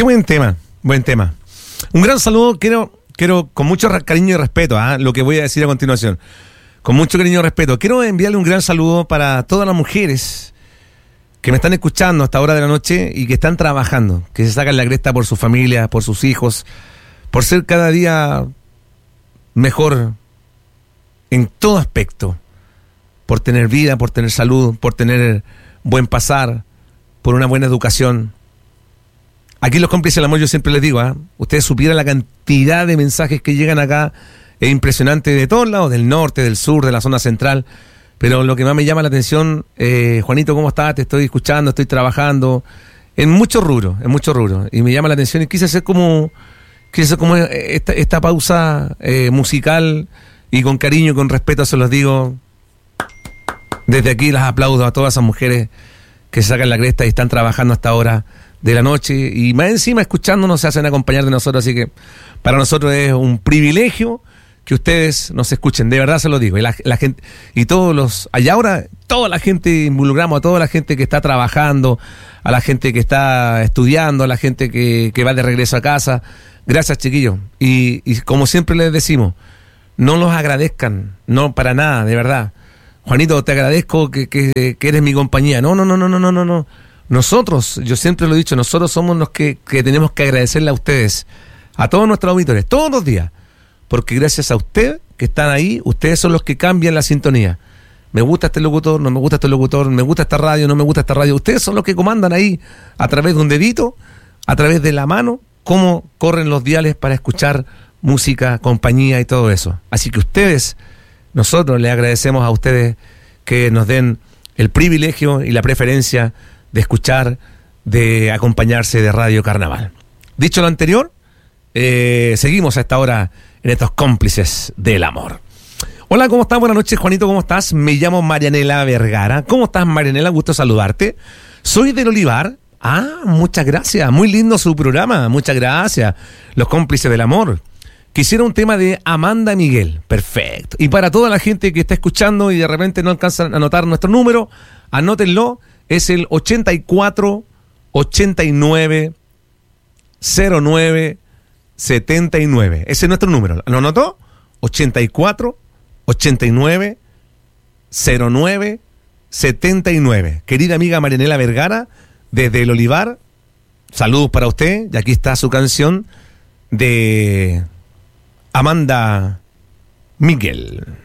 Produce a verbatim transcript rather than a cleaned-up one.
Qué buen tema, buen tema. Un gran saludo, quiero, quiero con mucho cariño y respeto, ¿eh? Lo que voy a decir a continuación. Con mucho cariño y respeto. Quiero enviarle un gran saludo para todas las mujeres que me están escuchando a esta hora de la noche y que están trabajando, que se sacan la cresta por su familia, por sus hijos, por ser cada día mejor en todo aspecto, por tener vida, por tener salud, por tener buen pasar, por una buena educación. Aquí los cómplices del amor, yo siempre les digo, ¿eh? Ustedes supieran la cantidad de mensajes que llegan acá, es impresionante, de todos lados, del norte, del sur, de la zona central, pero lo que más me llama la atención, eh, Juanito, ¿cómo estás? Te estoy escuchando, estoy trabajando, en muchos rubros, en muchos rubros, y me llama la atención y quise hacer como, quise hacer como esta, esta pausa eh, musical, y con cariño y con respeto se los digo, desde aquí las aplaudo a todas esas mujeres que se sacan la cresta y están trabajando hasta ahora de la noche, y más encima escuchándonos se hacen acompañar de nosotros, así que para nosotros es un privilegio que ustedes nos escuchen, de verdad se lo digo, y la, la gente, y todos los, allá ahora, toda la gente, involucramos a toda la gente que está trabajando, a la gente que está estudiando, a la gente que, que va de regreso a casa. Gracias, chiquillos, y, y como siempre les decimos, no los agradezcan, no para nada, de verdad. Juanito, te agradezco que, que, que eres mi compañía. No, no, no, no, no, no, no, no. Nosotros, yo siempre lo he dicho, nosotros somos los que, que tenemos que agradecerle a ustedes, a todos nuestros auditores, todos los días, porque gracias a usted que están ahí, ustedes son los que cambian la sintonía. Me gusta este locutor, no me gusta este locutor, me gusta esta radio, no me gusta esta radio. Ustedes son los que comandan ahí, a través de un dedito, a través de la mano, cómo corren los diales para escuchar música, compañía y todo eso. Así que ustedes, nosotros les agradecemos a ustedes que nos den el privilegio y la preferencia de escuchar, de acompañarse de Radio Carnaval. Dicho lo anterior, eh, seguimos a esta hora en estos cómplices del amor. Hola, ¿cómo estás? Buenas noches, Juanito, ¿cómo estás? Me llamo Marianela Vergara. ¿Cómo estás, Marianela? Gusto saludarte. Soy del Olivar. Ah, muchas gracias. Muy lindo su programa. Muchas gracias. Los cómplices del amor. Quisiera un tema de Amanda Miguel. Perfecto. Y para toda la gente que está escuchando y de repente no alcanzan a anotar nuestro número, anótenlo. Es el ochenta y cuatro, ochenta y nueve, cero nueve, setenta y nueve. Ese es nuestro número. ¿Lo anotó? ochenta y cuatro, ochenta y nueve, cero nueve, setenta y nueve. Querida amiga Marianela Vergara, desde el Olivar, saludos para usted. Y aquí está su canción de Amanda Miguel.